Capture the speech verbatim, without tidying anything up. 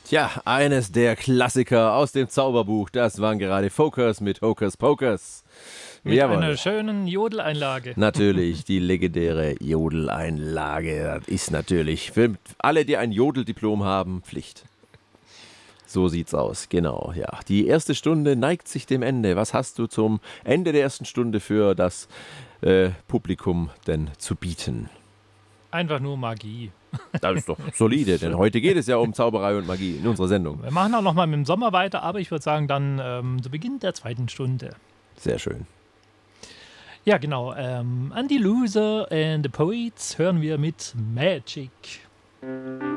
Tja, eines der Klassiker aus dem Zauberbuch, das waren gerade Focus mit Hocus Pocus. Mit Jawohl. einer schönen Jodeleinlage. Natürlich, die legendäre Jodeleinlage. Das ist natürlich für alle, die ein Jodeldiplom haben, Pflicht. So sieht's aus, genau, ja. Die erste Stunde neigt sich dem Ende. Was hast du zum Ende der ersten Stunde für das äh, Publikum denn zu bieten? Einfach nur Magie. Das ist doch solide, denn heute geht es ja um Zauberei und Magie in unserer Sendung. Wir machen auch noch mal mit dem Sommer weiter, aber ich würde sagen, dann ähm, zu Beginn der zweiten Stunde. Sehr schön. Ja, genau. Ähm, Andy Loser and the Poets hören wir mit Magic.